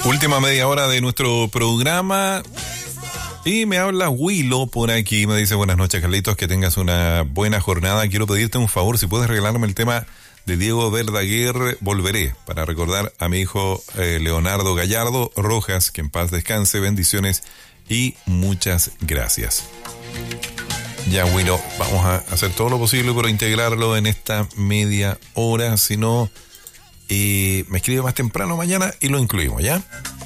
Última media hora de nuestro programa. Y me habla Willow por aquí. Me dice: buenas noches, Carlitos, que tengas una buena jornada. Quiero pedirte un favor, si puedes regalarme el tema de Diego Verdaguer, Volveré, para recordar a mi hijo Leonardo Gallardo Rojas, que en paz descanse. Bendiciones y muchas gracias. Ya, Willow, vamos a hacer todo lo posible por integrarlo en esta media hora. Si no, me escribe más temprano mañana y lo incluimos, ¿ya?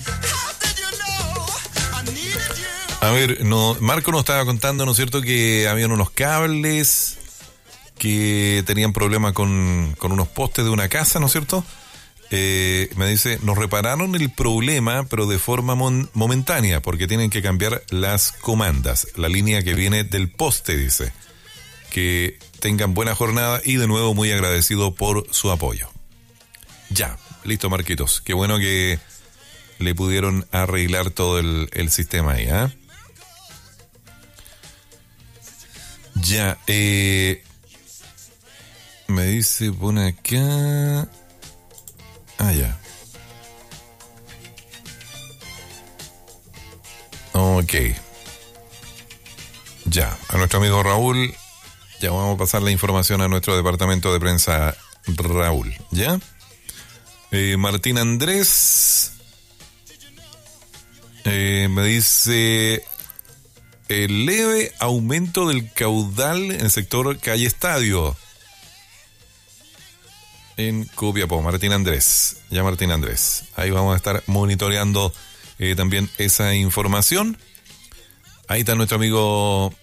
A ver, Marco nos estaba contando, ¿no es cierto?, que habían unos cables que tenían problemas con unos postes de una casa, ¿no es cierto? Me dice, nos repararon el problema, pero de forma momentánea, porque tienen que cambiar las comandas, la línea que viene del poste, dice. Que tengan buena jornada y de nuevo muy agradecido por su apoyo. Ya, listo, Marquitos. Qué bueno que le pudieron arreglar todo el sistema ahí, ¿ah? Ya, me dice, pone acá. Ah, ya. Ok. Ya, a nuestro amigo Raúl, ya vamos a pasar la información a nuestro departamento de prensa, Raúl, ¿ya? Martín Andrés me dice: el leve aumento del caudal en el sector calle Estadio en Copiapó. Martín Andrés, ya Martín Andrés, ahí vamos a estar monitoreando también esa información. Ahí está nuestro amigo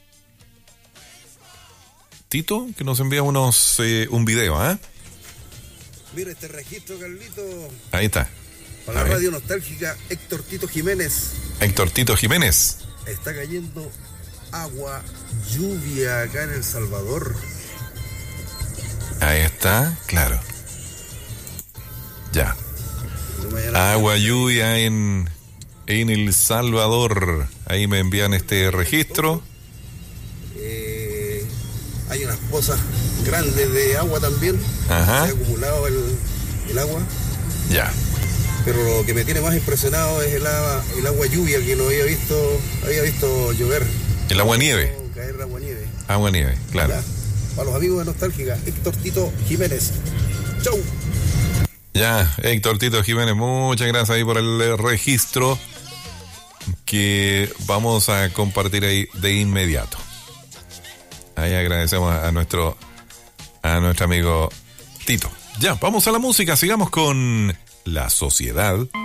Tito, que nos envía un video, ¿ah? Mira este registro, Carlito. Ahí está. Para la radio nostálgica, Héctor Tito Jiménez. Héctor Tito Jiménez. Está cayendo agua, lluvia acá en El Salvador. Ahí está, claro. Ya. Agua, lluvia en El Salvador. Ahí me envían este registro. Hay unas pozas grandes de agua también. Ajá. Se ha acumulado el agua. Ya. Pero lo que me tiene más impresionado es el agua lluvia, que no había visto llover. El agua nieve. Caer agua nieve. Agua nieve, claro. Ya. Para los amigos de Nostálgica, Héctor Tito Jiménez. ¡Chau! Ya, Héctor Tito Jiménez, muchas gracias ahí por el registro que vamos a compartir ahí de inmediato. Ahí agradecemos a nuestro amigo Tito. Ya, vamos a la música, sigamos con La Sociedad.